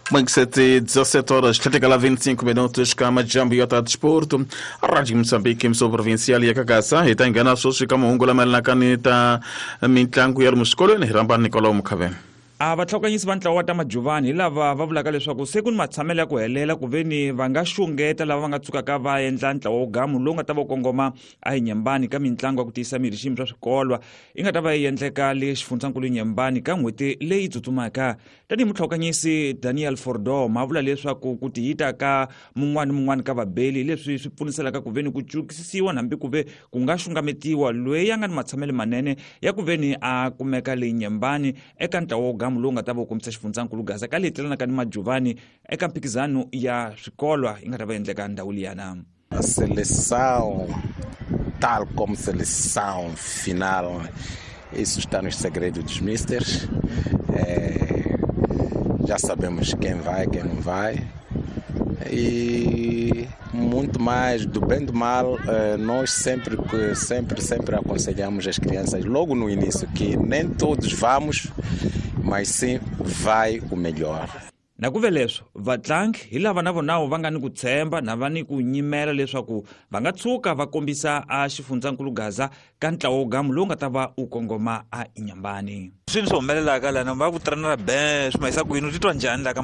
17 horas, 25 minutos, kama jambo yota desporto. A Rádio Moçambique, emissora provincial e a Cagaça, e está enganado, só se kama ungula mel na caneta, mintlangu yar muscolo, ne ramba Nicolau Mukabe. Vatlhokanyisi va ntlawa ta majuvani lava va vulaka leswaku se ku ni matshamelo ya ku helela ku veni va nga xungeta lava va nga tsukaka va endla ntlawa wo gamu lowu nga ta va kongoma a hi Nyembani ka mitlangu ya ku tiyisa miri xiyimo swa swikolwa yi nga ta va yi endleka le xifundzankulu Nyembani ka n'hweti leyi tsutsumaka. Tanihi mutlhokanyisi Daniel Fordo ma vula leswaku ku tiyita ka mun'wana ka vabeli leswi swi pfuniselaka ku veni ku cukisisiwa hambi ku ve ku nga xungametiwa loyi ya nga ni matshamelo manene ya ku veni a kumeka leyi Nyembani eka ntlawa wo gamu lowu nga ta va kombisa xifundzankulu Gaza ka leyi tlelanaka ni majuvani eka mphikizano ya swikolwa yi nga ta va endleka ndhawu liyana. A seleção, tal como seleção final, isso está nos segredos dos misters. Já sabemos quem vai, quem não vai. E muito mais do bem e do mal, nós sempre aconselhamos as crianças logo no início que nem todos vamos, mas sim vai o melhor. Na ku ve leswo vatlangi hi lava na vonawo va nga ni ku tshemba na va ni ku nyimela leswaku va nga tshuka va kombisa a xifundzankulu Gaza ka ntlawa wo gamu lowu nga ta va u kongoma a Nyembani. Swilo swi humelelaka lana va ku trainera ben swi mahisa ku yini u titwa njhani la ka